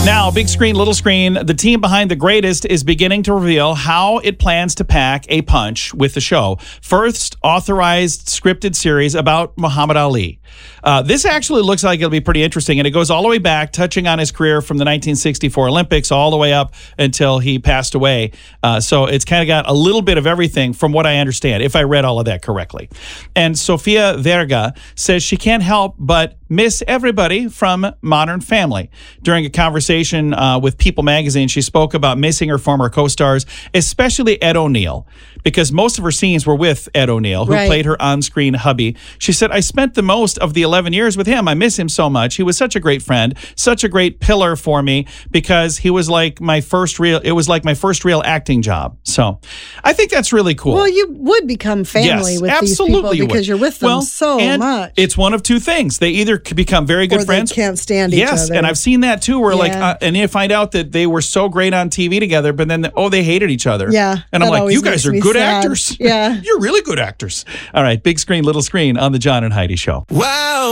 Now, big screen, little screen, the team behind The Greatest is beginning to reveal how it plans to pack a punch with the show. First authorized scripted series about Muhammad Ali. This actually looks like it'll be pretty interesting, and it goes all the way back, touching on his career from the 1964 Olympics all the way up until he passed away. So it's kind of got a little bit of everything from what I understand, if I read all of that correctly. And Sofia Vergara says she can't help but miss everybody from Modern Family. During a conversation with People magazine, she spoke about missing her former co-stars, especially Ed O'Neill, because most of her scenes were with Ed O'Neill, who played her on-screen hubby. She said, I spent the most of the 11 years with him. I miss him so much. He was such a great friend, such a great pillar for me, because he was like my first real acting job. So I think that's really cool. Well, you would become family with these people because you're with them so much. It's one of two things. They either become very good friends. They can't stand each other. Yes, and I've seen that too, where and you find out that they were so great on TV together, but then, they hated each other. Yeah. And I'm like, you guys are good actors. Yeah. You're really good actors. All right, big screen, little screen on the John and Heidi Show. Wow.